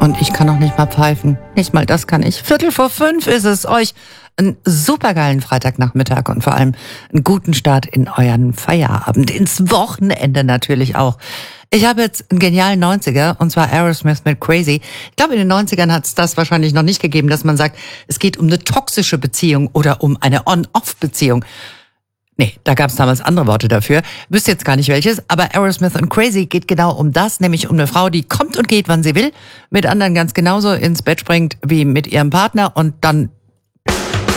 Und ich kann noch nicht mal pfeifen. Nicht mal das kann ich. 4:45 ist es. Euch einen supergeilen Freitagnachmittag und vor allem einen guten Start in euren Feierabend. Ins Wochenende natürlich auch. Ich habe jetzt einen genialen 90er, und zwar Aerosmith mit Crazy. Ich glaube, in den 90ern hat es das wahrscheinlich noch nicht gegeben, dass man sagt, es geht um eine toxische Beziehung oder um eine On-Off-Beziehung. Nee, da gab es damals andere Worte dafür. Wüsste jetzt gar nicht welches, aber Aerosmith und Crazy geht genau um das, nämlich um eine Frau, die kommt und geht, wann sie will, mit anderen ganz genauso ins Bett springt wie mit ihrem Partner und dann